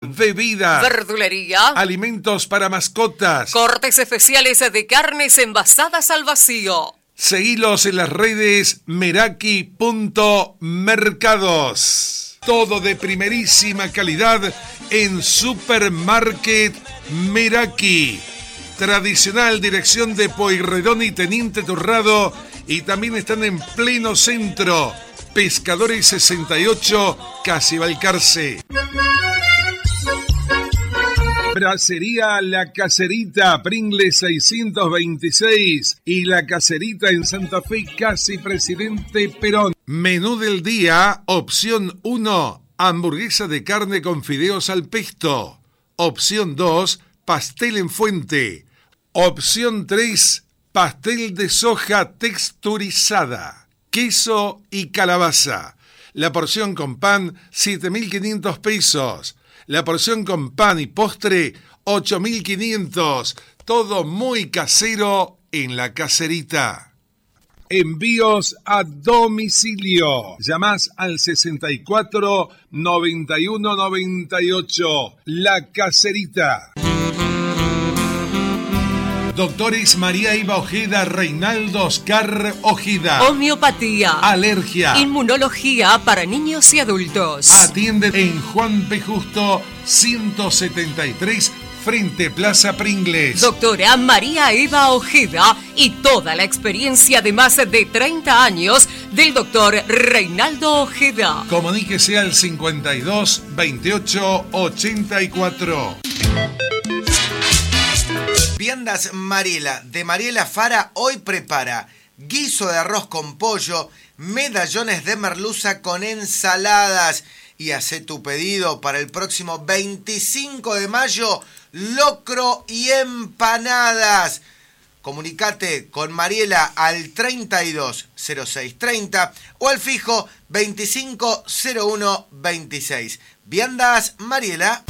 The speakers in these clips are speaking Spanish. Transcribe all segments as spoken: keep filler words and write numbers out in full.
bebida, verdulería, alimentos para mascotas, cortes especiales de carnes envasadas al vacío. Seguilos en las redes meraki punto mercados. Todo de primerísima calidad en Supermarket Meraki. Tradicional dirección de Pueyrredón y Teniente Torrado. Y también están en pleno centro. Pescadores sesenta y ocho, casi Balcarce. Bracería La Caserita, Pringles seiscientos veintiséis y La Caserita en Santa Fe, casi Presidente Perón. Menú del día, opción uno, hamburguesa de carne con fideos al pesto. Opción dos, pastel en fuente. Opción tres, pastel de soja texturizada, queso y calabaza. La porción con pan, siete mil quinientos pesos. La porción con pan y postre, ocho mil quinientos. Todo muy casero en La Caserita. Envíos a domicilio. Llamás al sesenta y cuatro, noventa y uno, noventa y ocho. La Caserita. Doctores María Iva Ojeda, Reinaldo Oscar Ojeda. Homeopatía, alergia, inmunología para niños y adultos. Atiende en Juan P. Justo ciento setenta y tres, frente Plaza Pringles. Doctora María Eva Ojeda y toda la experiencia de más de treinta años del doctor Reinaldo Ojeda. Comuníquese al cincuenta y dos, veintiocho, ochenta y cuatro. Viandas Mariela, de Mariela Fara, hoy prepara guiso de arroz con pollo, medallones de merluza con ensaladas. Y hace tu pedido para el próximo veinticinco de mayo, locro y empanadas. Comunicate con Mariela al treinta y dos, cero seis treinta o al fijo veinticinco, cero uno, veintiséis. Viandas Mariela.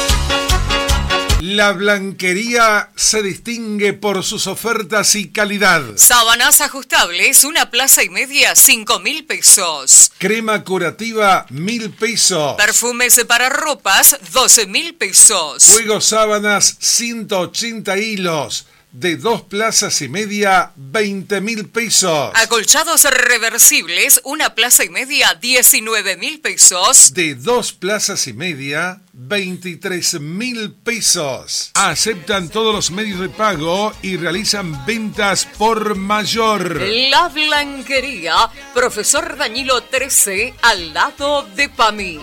La Blanquería se distingue por sus ofertas y calidad. Sábanas ajustables, una plaza y media, cinco mil pesos. Crema curativa, mil pesos. Perfumes para ropas, doce mil pesos. Juego sábanas, ciento ochenta hilos. De dos plazas y media, veinte mil pesos. Acolchados reversibles, una plaza y media, diecinueve mil pesos. De dos plazas y media, veintitrés mil pesos. Aceptan todos los medios de pago y realizan ventas por mayor. La Blanquería, Profesor Dañilo trece, al lado de Pami.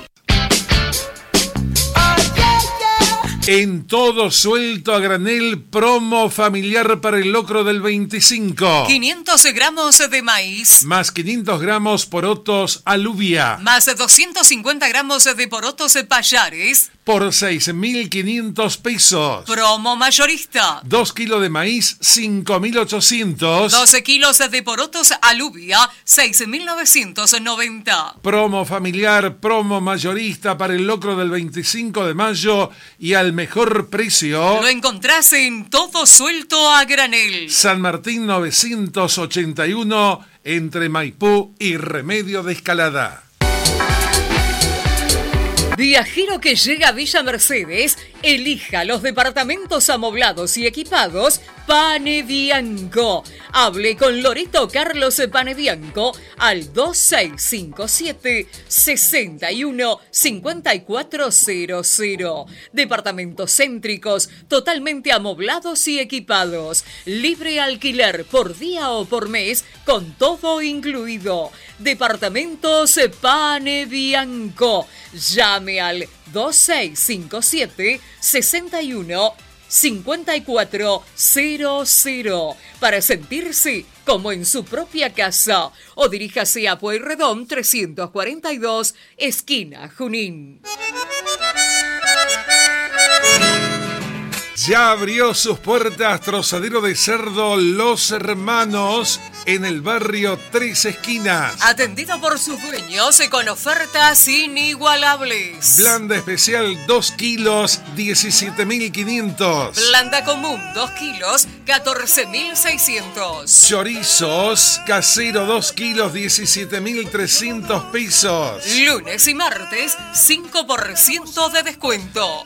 En todo suelto a granel, promo familiar para el locro del veinticinco. quinientos gramos de maíz. Más quinientos gramos porotos alubia. Más doscientos cincuenta gramos de porotos payares. Por seis mil quinientos pesos. Promo mayorista. dos kilos de maíz, cinco mil ochocientos. doce kilos de porotos alubia, seis mil novecientos noventa. Promo familiar, promo mayorista para el locro del veinticinco de mayo y al mejor precio. Lo encontrás en todo suelto a granel. San Martín novecientos ochenta y uno, entre Maipú y Remedio de Escalada. Viajero que llega a Villa Mercedes, elija los departamentos amoblados y equipados Pane Bianco. Hable con Loreto Carlos Pane Bianco al dos seis cinco siete, seis uno, cinco cuatro cero cero. Departamentos céntricos, totalmente amoblados y equipados. Libre alquiler por día o por mes, con todo incluido. Departamentos Pane Bianco. Llame al dos seis cinco siete, seis uno, cinco cuatro cero cero para sentirse como en su propia casa o diríjase a Pueyrredón trescientos cuarenta y dos, esquina Junín. Ya abrió sus puertas Trozadero de Cerdo Los Hermanos en el barrio Tres Esquinas. Atendido por sus dueños con ofertas inigualables. Blanda especial dos kilos, diecisiete mil quinientos. Blanda común dos kilos, catorce mil seiscientos. Chorizos casero dos kilos, diecisiete mil trescientos pesos. Lunes y martes, cinco por ciento de descuento.